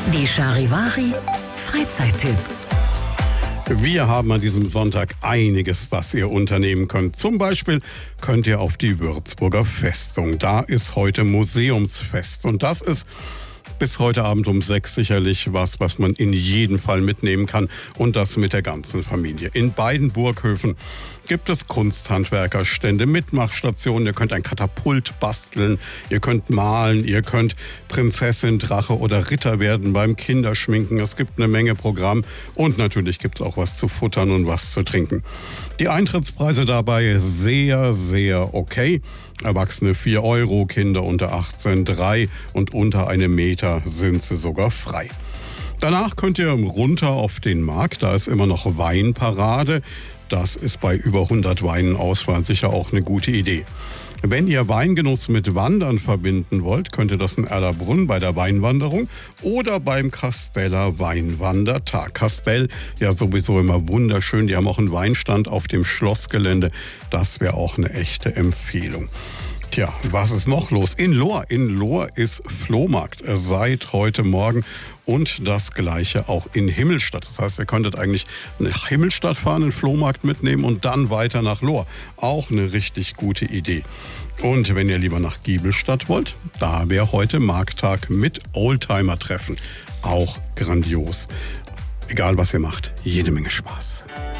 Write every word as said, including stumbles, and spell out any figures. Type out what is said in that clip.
Die Charivari Freizeittipps. Wir haben an diesem Sonntag einiges, das ihr unternehmen könnt. Zum Beispiel könnt ihr auf die Würzburger Festung. Da ist heute Museumsfest und das ist bis heute Abend um sechs sicherlich was, was man in jedem Fall mitnehmen kann und das mit der ganzen Familie. In beiden Burghöfen gibt es Kunsthandwerkerstände, Mitmachstationen. Ihr könnt ein Katapult basteln, ihr könnt malen, ihr könnt Prinzessin, Drache oder Ritter werden beim Kinderschminken. Es gibt eine Menge Programm und natürlich gibt es auch was zu futtern und was zu trinken. Die Eintrittspreise dabei sehr, sehr okay. Erwachsene vier Euro, Kinder unter achtzehn drei und unter einem Meter sind sie sogar frei. Danach könnt ihr runter auf den Markt, da ist immer noch Weinparade. Das ist bei über hundert Weinen Auswahl sicher auch eine gute Idee. Wenn ihr Weingenuss mit Wandern verbinden wollt, könnt ihr das in Erlabrunn bei der Weinwanderung oder beim Casteller Weinwandertag. Castell, ja sowieso immer wunderschön, die haben auch einen Weinstand auf dem Schlossgelände. Das wäre auch eine echte Empfehlung. Tja, was ist noch los? In Lohr. In Lohr ist Flohmarkt seit heute Morgen und das Gleiche auch in Himmelstadt. Das heißt, ihr könntet eigentlich nach Himmelstadt fahren, den Flohmarkt mitnehmen und dann weiter nach Lohr. Auch eine richtig gute Idee. Und wenn ihr lieber nach Giebelstadt wollt, da wäre heute Markttag mit Oldtimer-Treffen. Auch grandios. Egal was ihr macht, jede Menge Spaß.